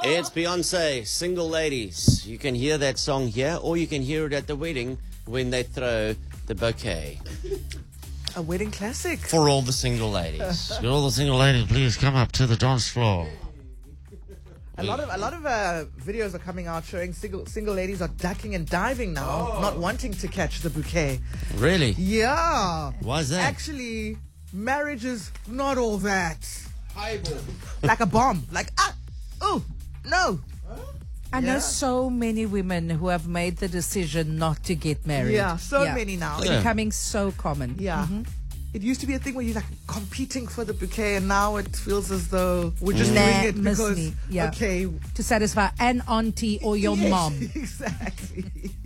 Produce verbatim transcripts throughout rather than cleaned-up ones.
It's Beyonce, Single Ladies. You can hear that song here, or you can hear it at the wedding when they throw the bouquet. A wedding classic. For all the single ladies. All the single ladies, please come up to the dance floor. A lot of a lot of uh, videos are coming out showing single single ladies are ducking and diving now, oh. not wanting to catch the bouquet. Really? Yeah. Why is that? Actually, marriage is not all that. Like a bomb. Like ah, oh no. I Yeah. know so many women who have made the decision not to get married. Yeah, so many now. It's Yeah. becoming so common. Yeah. Mm-hmm. It used to be a thing where you're like competing for the bouquet, and now it feels as though we're just Nah, doing it miss because me. Yeah. okay, To satisfy an auntie or your yes, mom. exactly.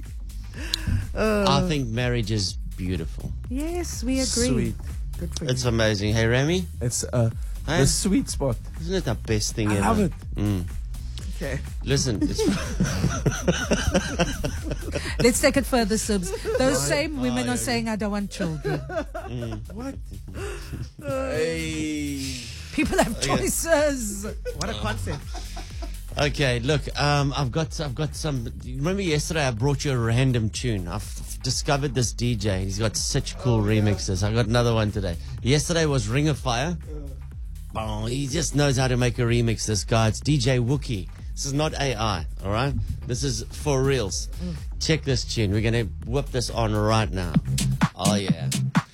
I think marriage is beautiful. Yes, we agree. Sweet. Good for It's you. amazing. Hey, Remy, It's uh, Hey? the sweet spot. isn't it the best thing I ever? love it. Mm. Okay. Listen, it's, Let's take it further, Sibs. Those same women are saying, I don't want children. What? hey. People have choices. What a concept. Okay, look, um, I've got, I've got some. Remember yesterday I brought you a random tune. I've discovered this D J. He's got such cool remixes. I got another one today. Yesterday was Ring of Fire. Oh, he just knows how to make a remix. This guy, it's D J Wookie. This is not A I. All right, this is for reals. Check this tune. We're gonna whip this on right now. Oh yeah.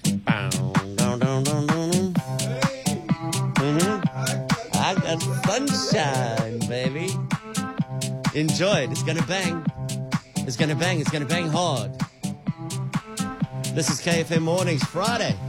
Mm-hmm. I got sunshine, baby. Enjoy it. It's gonna bang. It's gonna bang. It's gonna bang hard. This is K F M Mornings, Friday.